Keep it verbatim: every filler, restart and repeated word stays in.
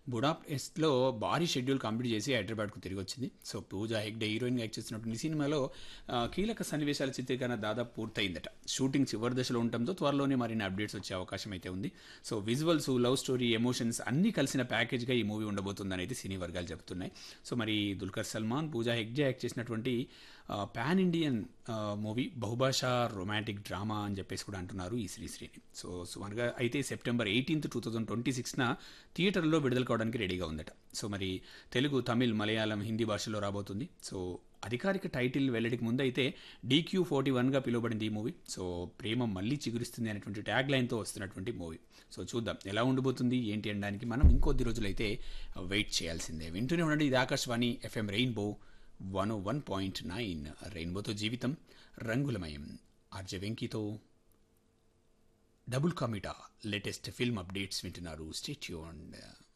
బుడాపెస్ట్లో భారీ schedule complete చేసి హైదరాబాద్కు తిరిగి వచ్చింది. సో పూజా హెగ్డే హీరోయిన్గా యాక్ట్ చేస్తున్నటువంటి ఈ సినిమాలో ఆ, కీలక సన్నివేశాల చిత్రీకరణ దాదాపు పూర్తయిందట. షూటింగ్ చివరి దశలో ఉండటంతో త్వరలోనే మరిన్ని అప్డేట్స్ వచ్చే అవకాశం అయితే ఉంది. So visuals, love story, emotions అన్నీ కలిసిన ప్యాకేజ్గా ఈ మూవీ ఉండబోతుందని అయితే సినీ వర్గాలు చెబుతున్నాయి. సో మరి దుల్కర్ సల్మాన్, పూజా హెగ్డే యాక్ట్ చేసినటువంటి pan Indian movie బహుభాషా romantic drama అని చెప్పేసి కూడా అంటున్నారు ఈ శ్రీశ్రీని. సో సుమారుగా అయితే September eighteenth two thousand twenty సిక్స్న థియేటర్లో విడుదల కావడానికి రెడీగా ఉందట. సో మరి తెలుగు, తమిళ్, మలయాళం, హిందీ భాషలో రాబోతుంది. సో అధికారిక టైటిల్ వెల్లడికి ముందు అయితే డీక్యూ ఫార్టీ వన్గా పిలువబడింది ఈ మూవీ. సో ప్రేమ మళ్ళీ చిగురిస్తుంది అనేటువంటి ట్యాగ్ లైన్తో వస్తున్నటువంటి మూవీ. సో చూద్దాం ఎలా ఉండబోతుంది ఏంటి అనడానికి మనం ఇంకొద్ది రోజులైతే వెయిట్ చేయాల్సిందే. వింటూనే ఉండండి, ఇది Akashvani FM rainbow one one point nine. రెయిన్బోతో జీవితం రంగులమయం. RJ వెంకీతో double కామిటా latest film updates వింటున్నారు. Stay tuned.